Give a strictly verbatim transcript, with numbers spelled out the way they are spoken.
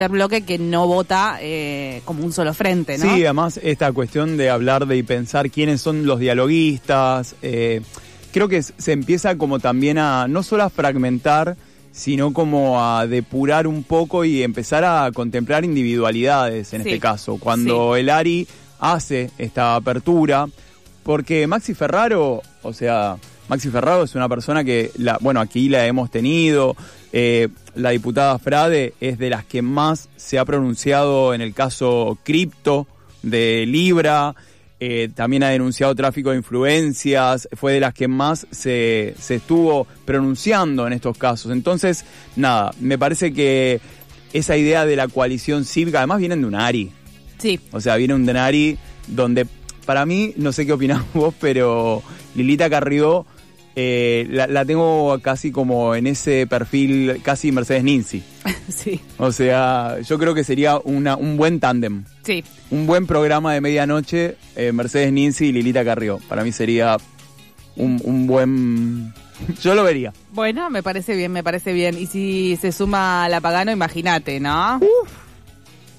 bloque que no vota eh, como un solo frente, ¿no? Sí, además esta cuestión de hablar de y pensar quiénes son los dialoguistas, eh, creo que se empieza como también a, no solo a fragmentar, sino como a depurar un poco y empezar a contemplar individualidades en sí. este caso. Cuando sí. el Ari hace esta apertura, porque Maxi Ferraro, o sea, Maxi Ferraro es una persona que, la, bueno, aquí la hemos tenido, eh, la diputada Frade es de las que más se ha pronunciado en el caso cripto de Libra, eh, también ha denunciado tráfico de influencias, fue de las que más se, se estuvo pronunciando en estos casos. Entonces, nada, me parece que esa idea de la coalición cívica, además vienen de un Ari. Sí. O sea, viene un Ari donde, para mí, no sé qué opinás vos, pero Lilita Carrió eh, la, la tengo casi como en ese perfil, casi Mercedes Ninzi. Sí. O sea, yo creo que sería una, un buen tándem. Sí. Un buen programa de medianoche, eh, Mercedes Ninzi y Lilita Carrió. Para mí sería un, un buen... Yo lo vería. Bueno, me parece bien, me parece bien. Y si se suma la Pagano, imagínate, ¿no? Uf.